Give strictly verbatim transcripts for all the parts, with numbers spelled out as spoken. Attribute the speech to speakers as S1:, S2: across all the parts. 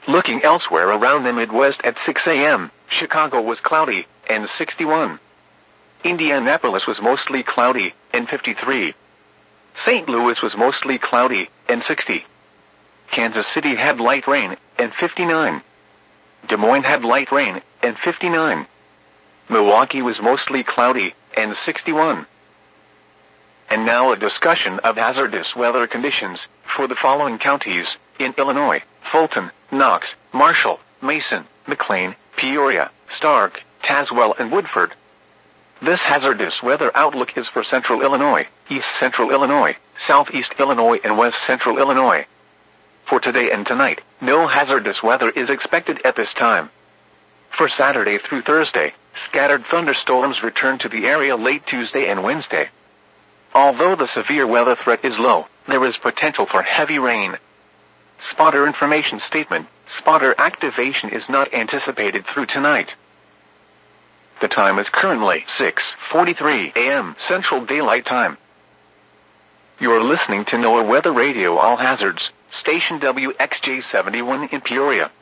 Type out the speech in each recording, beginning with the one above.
S1: Looking elsewhere around the Midwest at six a.m., Chicago was cloudy, and sixty-one. Indianapolis was mostly cloudy, and fifty-three. Saint Louis was mostly cloudy, and sixty. Kansas City had light rain, and fifty-nine. Des Moines had light rain, and fifty-nine. Milwaukee was mostly cloudy, and sixty-one. And now a discussion of hazardous weather conditions for the following counties in Illinois: Fulton, Knox, Marshall, Mason, McLean, Peoria, Stark, Tazewell, and Woodford. This hazardous weather outlook is for Central Illinois, East Central Illinois, Southeast Illinois, and West Central Illinois. For today and tonight, no hazardous weather is expected at this time. For Saturday through Thursday, scattered thunderstorms return to the area late Tuesday and Wednesday. Although the severe weather threat is low, there is potential for heavy rain. Spotter information statement: spotter activation is not anticipated through tonight. The time is currently six forty-three a.m. Central Daylight Time. You're listening to NOAA Weather Radio All Hazards, station W X J seventy-one in Peoria.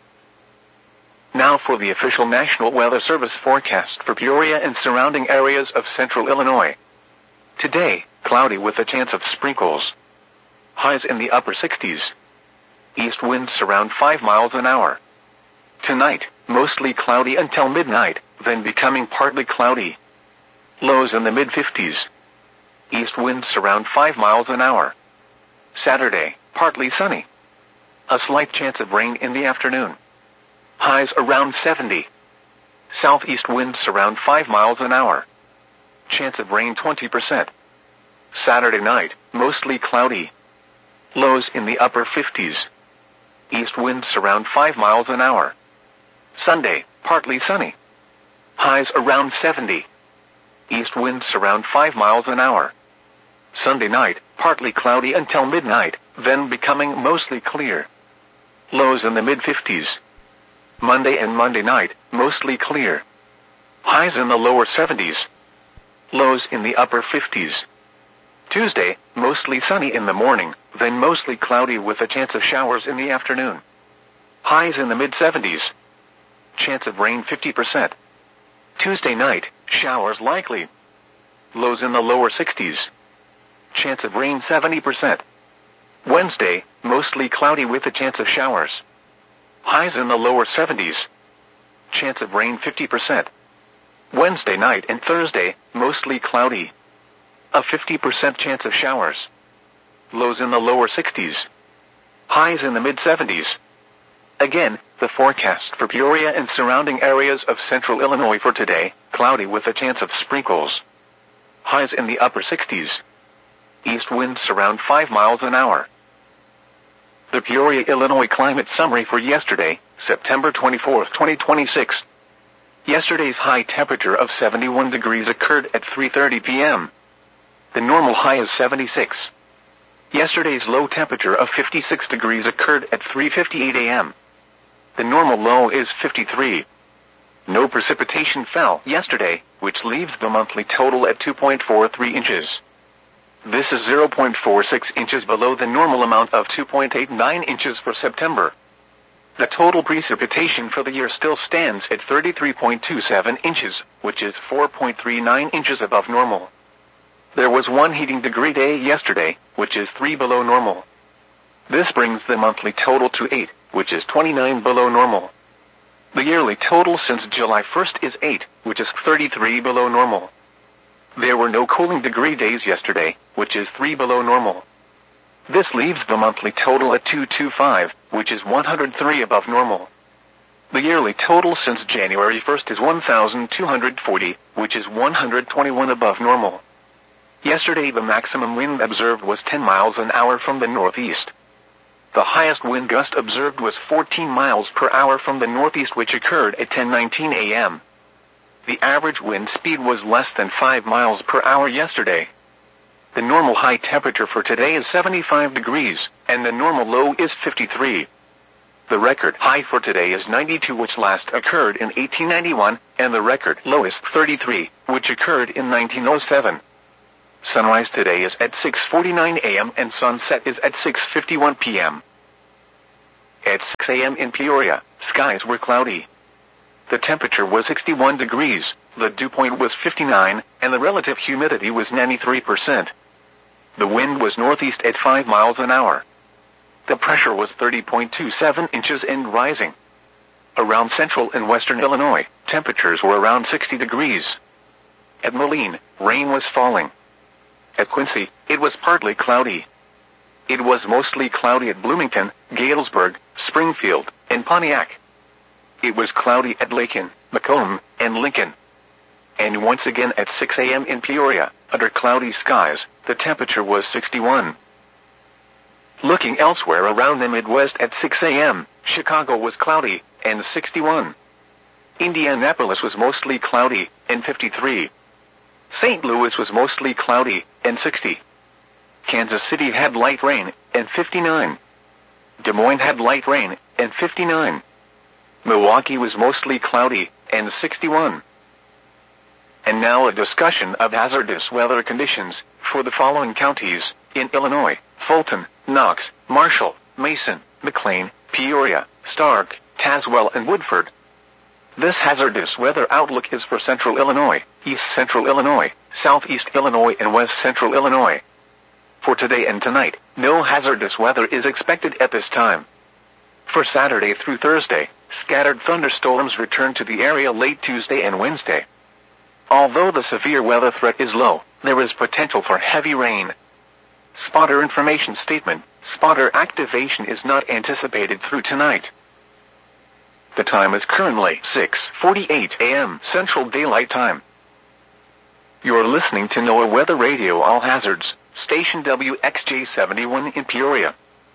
S1: Now for the official National Weather Service forecast for Peoria and surrounding areas of Central Illinois. Today, cloudy with a chance of sprinkles. Highs in the upper sixties. East winds around five miles an hour. Tonight, mostly cloudy until midnight, then becoming partly cloudy. Lows in the mid-fifties. East winds around five miles an hour. Saturday, partly sunny. A slight chance of rain in the afternoon. Highs around seventy. Southeast winds around five miles an hour. Chance of rain twenty percent. Saturday night, mostly cloudy. Lows in the upper fifties. East winds around five miles an hour. Sunday, partly sunny. Highs around seventy. East winds around five miles an hour. Sunday night, partly cloudy until midnight, then becoming mostly clear. Lows in the mid-fifties. Monday and Monday night, mostly clear. Highs in the lower seventies. Lows in the upper fifties. Tuesday, mostly sunny in the morning, then mostly cloudy with a chance of showers in the afternoon. Highs in the mid-seventies. Chance of rain fifty percent. Tuesday night, showers likely. Lows in the lower sixties. Chance of rain seventy percent. Wednesday, mostly cloudy with a chance of showers. Highs in the lower seventies. Chance of rain fifty percent. Wednesday night and Thursday, mostly cloudy. A fifty percent chance of showers. Lows in the lower sixties. Highs in the mid-seventies. Again, the forecast for Peoria and surrounding areas of Central Illinois for today: cloudy with a chance of sprinkles. Highs in the upper sixties. East winds around five miles an hour. The Peoria, Illinois climate summary for yesterday, September twenty-fourth, twenty twenty-six. Yesterday's high temperature of seventy-one degrees occurred at three thirty p.m. The normal high is seventy-six. Yesterday's low temperature of fifty-six degrees occurred at three fifty-eight a.m. The normal low is fifty-three. No precipitation fell yesterday, which leaves the monthly total at two point four three inches. This is zero point four six inches below the normal amount of two point eight nine inches for September. The total precipitation for the year still stands at thirty-three point two seven inches, which is four point three nine inches above normal. There was one heating degree day yesterday, which is three below normal. This brings the monthly total to eight, which is twenty-nine below normal. The yearly total since July first is eight, which is thirty-three below normal. There were no cooling degree days yesterday, which is three below normal. This leaves the monthly total at two hundred twenty-five, which is one hundred three above normal. The yearly total since January first is one thousand two hundred forty, which is one hundred twenty-one above normal. Yesterday the maximum wind observed was ten miles an hour from the northeast. The highest wind gust observed was fourteen miles per hour from the northeast, which occurred at ten nineteen a.m. The average wind speed was less than five miles per hour yesterday. The normal high temperature for today is seventy-five degrees, and the normal low is fifty-three. The record high for today is ninety-two, which last occurred in eighteen ninety-one, and the record low is thirty-three, which occurred in nineteen oh seven. Sunrise today is at six forty-nine a.m. and sunset is at six fifty-one p.m. At six a.m. in Peoria, skies were cloudy. The temperature was sixty-one degrees, the dew point was fifty-nine, and the relative humidity was ninety-three percent. The wind was northeast at five miles an hour. The pressure was thirty point two seven inches and rising. Around central and western Illinois, temperatures were around sixty degrees. At Moline, rain was falling. At Quincy, it was partly cloudy. It was mostly cloudy at Bloomington, Galesburg, Springfield, and Pontiac. It was cloudy at Lakin, Macomb, and Lincoln. And once again at six a.m. in Peoria, under cloudy skies, the temperature was sixty-one. Looking elsewhere around the Midwest at six a.m., Chicago was cloudy, and sixty-one. Indianapolis was mostly cloudy, and fifty-three. Saint Louis was mostly cloudy, and sixty. Kansas City had light rain, and fifty-nine. Des Moines had light rain, and fifty-nine. Milwaukee was mostly cloudy, and sixty-one. And now a discussion of hazardous weather conditions for the following counties in Illinois: Fulton, Knox, Marshall, Mason, McLean, Peoria, Stark, Tazewell, and Woodford. This hazardous weather outlook is for Central Illinois, East Central Illinois, Southeast Illinois, and West Central Illinois. For today and tonight, no hazardous weather is expected at this time. For Saturday through Thursday, scattered thunderstorms return to the area late Tuesday and Wednesday. Although the severe weather threat is low, there is potential for heavy rain. Spotter information statement: spotter activation is not anticipated through tonight. The time is currently six forty-eight a.m. Central Daylight Time. You're listening to NOAA Weather Radio All Hazards, station W X J seventy-one in Peoria.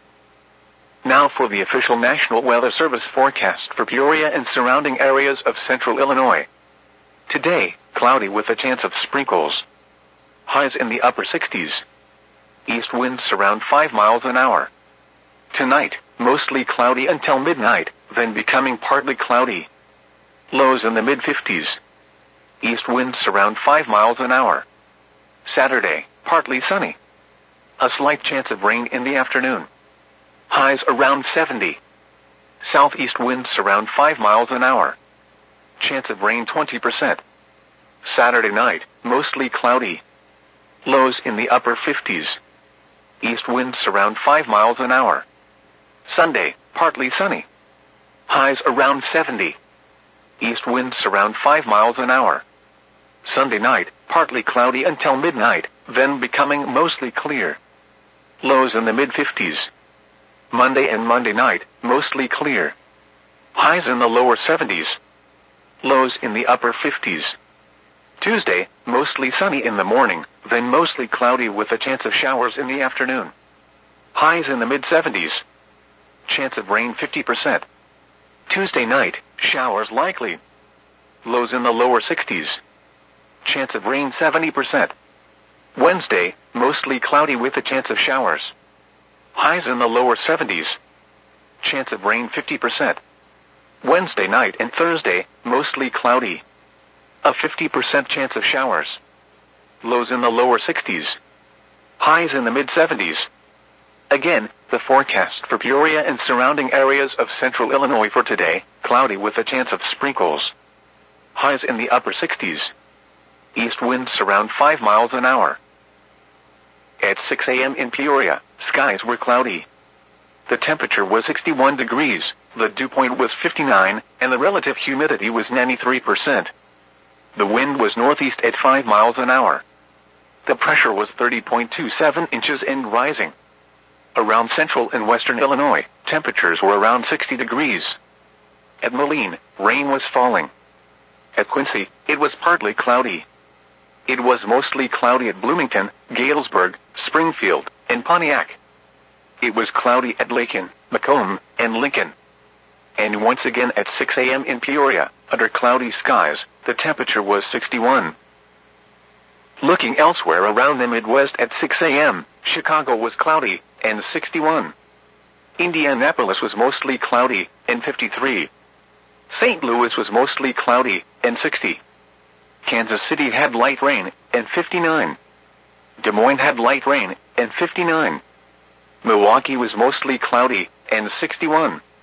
S1: Now for the official National Weather Service forecast for Peoria and surrounding areas of Central Illinois. Today, cloudy with a chance of sprinkles. Highs in the upper sixties. East winds around five miles an hour. Tonight, mostly cloudy until midnight, then becoming partly cloudy. Lows in the mid-fifties. East winds around five miles an hour. Saturday, partly sunny. A slight chance of rain in the afternoon. Highs around seventy. Southeast winds around five miles an hour. Chance of rain twenty percent. Saturday night, mostly cloudy. Lows in the upper fifties. East winds around five miles an hour. Sunday, partly sunny. Highs around seventy. East winds around five miles an hour. Sunday night, partly cloudy until midnight, then becoming mostly clear. Lows in the mid-fifties. Monday and Monday night, mostly clear. Highs in the lower seventies. Lows in the upper fifties. Tuesday, mostly sunny in the morning, then mostly cloudy with a chance of showers in the afternoon. Highs in the mid-seventies. Chance of rain fifty percent. Tuesday night, showers likely. Lows in the lower sixties. Chance of rain seventy percent. Wednesday, mostly cloudy with a chance of showers. Highs in the lower seventies. Chance of rain fifty percent. Wednesday night and Thursday, mostly cloudy. A fifty percent chance of showers. Lows in the lower sixties. Highs in the mid-seventies. Again, the forecast for Peoria and surrounding areas of Central Illinois for today: cloudy with a chance of sprinkles. Highs in the upper sixties. East winds around five miles an hour. At six a.m. in Peoria, skies were cloudy. The temperature was sixty-one degrees, the dew point was fifty-nine, and the relative humidity was ninety-three percent. The wind was northeast at five miles an hour. The pressure was thirty point two seven inches and rising. Around central and western Illinois, temperatures were around sixty degrees. At Moline, rain was falling. At Quincy, it was partly cloudy. It was mostly cloudy at Bloomington, Galesburg, Springfield, and Pontiac. It was cloudy at Lakin, Macomb, and Lincoln. And once again at six a.m. in Peoria, under cloudy skies, the temperature was sixty-one. Looking elsewhere around the Midwest at six a.m., Chicago was cloudy, and sixty-one. Indianapolis was mostly cloudy, and fifty-three. Saint Louis was mostly cloudy, and sixty. Kansas City had light rain, and fifty-nine. Des Moines had light rain, and fifty-nine. Milwaukee was mostly cloudy, and sixty-one.